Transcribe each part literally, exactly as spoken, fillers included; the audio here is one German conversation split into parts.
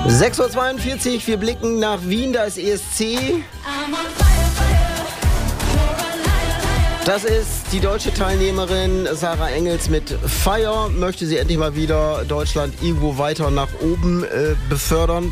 sechs Uhr zweiundvierzig, wir blicken nach Wien, da ist E S C. Das ist die deutsche Teilnehmerin Sarah Engels mit Fire. Möchte sie endlich mal wieder Deutschland irgendwo weiter nach oben äh, befördern.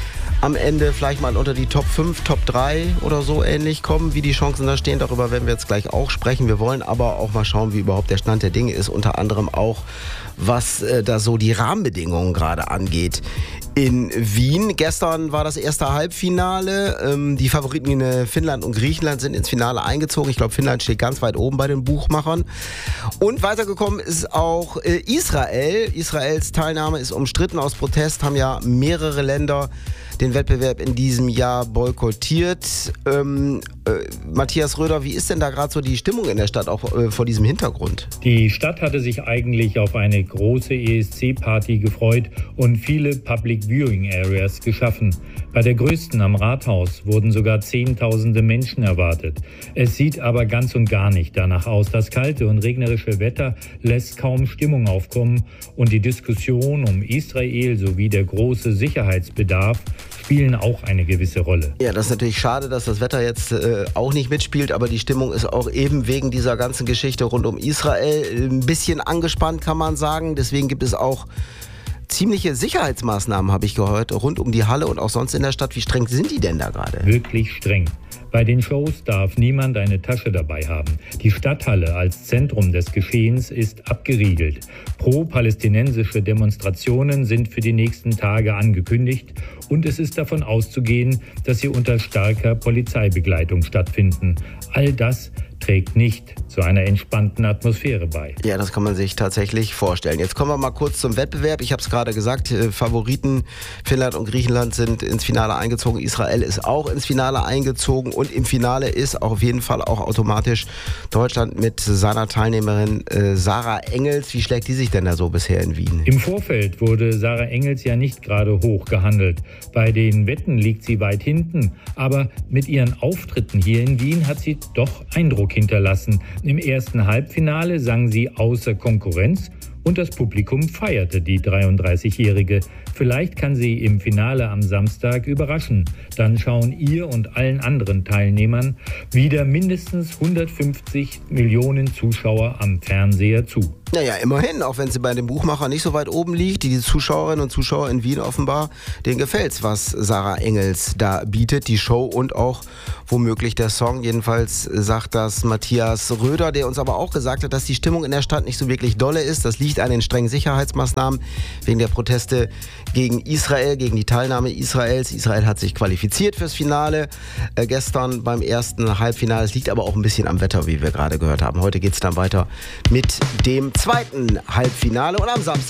Am Ende vielleicht mal unter die Top fünf, Top drei oder so ähnlich kommen, wie die Chancen da stehen. Darüber werden wir jetzt gleich auch sprechen. Wir wollen aber auch mal schauen, wie überhaupt der Stand der Dinge ist. Unter anderem auch, was äh, da so die Rahmenbedingungen gerade angeht in Wien. Gestern war das erste Halbfinale. Ähm, die Favoriten äh, Finnland und Griechenland sind ins Finale eingezogen. Ich glaube, Finnland steht ganz weit oben bei den Buchmachern. Und weitergekommen ist auch äh, Israel. Israels Teilnahme ist umstritten. Aus Protest haben ja mehrere Länder den Wettbewerb in diesem Jahr boykottiert. Ähm, äh, Matthias Röder, wie ist denn da gerade so die Stimmung in der Stadt, auch äh, vor diesem Hintergrund? Die Stadt hatte sich eigentlich auf eine große E S C-Party gefreut und viele Public Viewing Areas geschaffen. Bei der größten am Rathaus wurden sogar Zehntausende Menschen erwartet. Es sieht aber ganz und gar nicht danach aus. Das kalte und regnerische Wetter lässt kaum Stimmung aufkommen und die Diskussion um Israel sowie der große Sicherheitsbedarf spielen auch eine gewisse Rolle. Ja, das ist natürlich schade, dass das Wetter jetzt äh, auch nicht mitspielt, aber die Stimmung ist auch eben wegen dieser ganzen Geschichte rund um Israel ein bisschen angespannt, kann man sagen. Deswegen gibt es auch ziemliche Sicherheitsmaßnahmen, habe ich gehört, rund um die Halle und auch sonst in der Stadt. Wie streng sind die denn da gerade? Wirklich streng. Bei den Shows darf niemand eine Tasche dabei haben. Die Stadthalle als Zentrum des Geschehens ist abgeriegelt. Pro-palästinensische Demonstrationen sind für die nächsten Tage angekündigt und es ist davon auszugehen, dass sie unter starker Polizeibegleitung stattfinden. All das trägt nicht zu einer entspannten Atmosphäre bei. Ja, das kann man sich tatsächlich vorstellen. Jetzt kommen wir mal kurz zum Wettbewerb. Ich habe es gerade gesagt, Favoriten Finnland und Griechenland sind ins Finale eingezogen. Israel ist auch ins Finale eingezogen und im Finale ist auch auf jeden Fall auch automatisch Deutschland mit seiner Teilnehmerin äh, Sarah Engels. Wie schlägt die sich denn da so bisher in Wien? Im Vorfeld wurde Sarah Engels ja nicht gerade hoch gehandelt. Bei den Wetten liegt sie weit hinten. Aber mit ihren Auftritten hier in Wien hat sie doch Eindruck hinterlassen. Im ersten Halbfinale sang sie außer Konkurrenz und das Publikum feierte die dreiunddreißigjährige. Vielleicht kann sie im Finale am Samstag überraschen. Dann schauen ihr und allen anderen Teilnehmern wieder mindestens hundertfünfzig Millionen Zuschauer am Fernseher zu. Naja, immerhin, auch wenn sie bei dem Buchmacher nicht so weit oben liegt, die, die Zuschauerinnen und Zuschauer in Wien offenbar, denen gefällt's, was Sarah Engels da bietet, die Show und auch womöglich der Song. Jedenfalls sagt das Matthias Röder, der uns aber auch gesagt hat, dass die Stimmung in der Stadt nicht so wirklich dolle ist. Das liegt an den strengen Sicherheitsmaßnahmen wegen der Proteste gegen Israel, gegen die Teilnahme Israels. Israel hat sich qualifiziert fürs Finale äh, gestern beim ersten Halbfinale. Es liegt aber auch ein bisschen am Wetter, wie wir gerade gehört haben. Heute geht's dann weiter mit dem zweiten Halbfinale und am Samstag